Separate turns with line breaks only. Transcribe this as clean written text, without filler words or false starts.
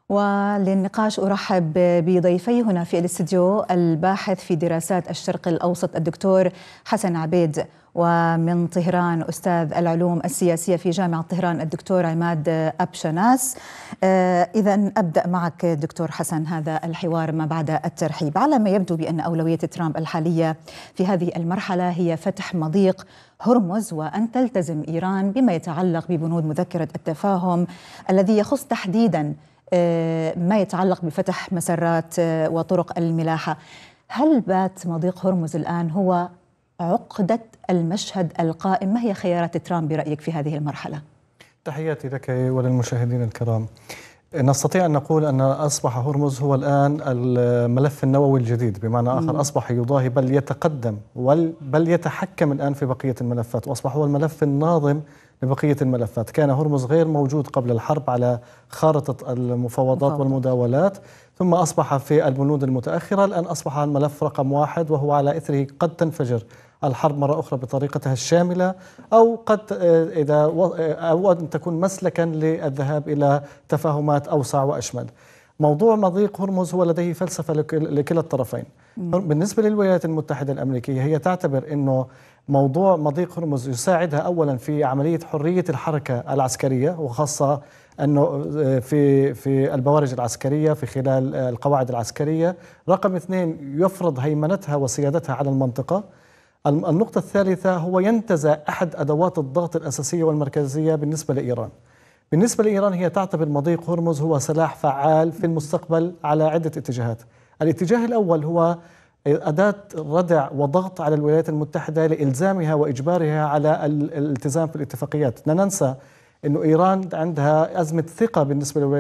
وللنقاش أرحب بضيفي هنا في الاستديو الباحث في دراسات الشرق الأوسط الدكتور حسن عبيد، ومن طهران أستاذ العلوم السياسية في جامعة طهران الدكتور عماد أبشناس. إذا أبدأ معك دكتور حسن هذا الحوار ما بعد الترحيب. على ما يبدو بأن أولوية ترامب الحالية في هذه المرحلة هي فتح مضيق هرمز، وأن تلتزم إيران بما يتعلق ببنود مذكرة التفاهم الذي يخص تحديداً ما يتعلق بفتح مسارات وطرق الملاحة. هل بات مضيق هرمز الآن هو عقدة المشهد القائم؟ ما هي خيارات ترامب برأيك في هذه المرحلة؟
تحياتي لك وللمشاهدين الكرام. نستطيع أن نقول أن أصبح هرمز هو الآن الملف النووي الجديد، بمعنى آخر أصبح يضاهي بل يتقدم بل يتحكم الآن في بقية الملفات، وأصبح هو الملف الناظم لبقية الملفات. كان هرمز غير موجود قبل الحرب على خارطة المفاوضات والمداولات، ثم أصبح في البنود المتأخرة. الآن أصبح الملف رقم 1، وهو على إثره قد تنفجر الحرب مرة أخرى بطريقتها الشاملة، أو قد أو أن تكون مسلكا للذهاب إلى تفاهمات أوسع وأشمل. موضوع مضيق هرمز هو لديه فلسفة لكلا الطرفين. بالنسبة للولايات المتحدة الأمريكية، هي تعتبر أنه موضوع مضيق هرمز يساعدها أولا في عملية حرية الحركة العسكرية، وخاصة أنه في البوارج العسكرية في خلال القواعد العسكرية. رقم 2، يفرض هيمنتها وسيادتها على المنطقة. النقطة الثالثة، هو ينتزع أحد أدوات الضغط الأساسية والمركزية بالنسبة لإيران. بالنسبة لإيران، هي تعتبر مضيق هرمز هو سلاح فعال في المستقبل على عدة اتجاهات. الاتجاه الأول هو أداة ردع وضغط على الولايات المتحدة لإلزامها وإجبارها على الالتزام في الاتفاقيات. لا ننسى أن إيران عندها أزمة ثقة بالنسبة للولايات